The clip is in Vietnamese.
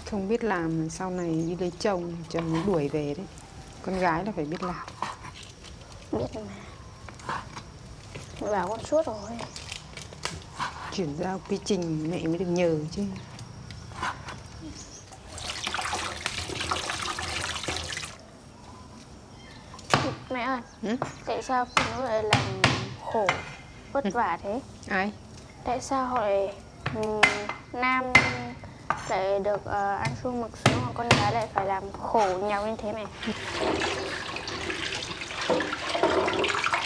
Không biết làm sau này đi lấy chồng, chồng nó đuổi về đấy. Con gái là phải biết làm. Biết mà. Mẹ bảo con suốt rồi. Chuyển giao quy trình mẹ mới được nhờ chứ. Mẹ ơi, Ừ? tại sao phụ nữ lại làm khổ, vất vả thế? Ai? Tại sao họ lại nam lại được ăn suông mặc sướng, còn con gái lại phải làm khổ nhau như thế mẹ?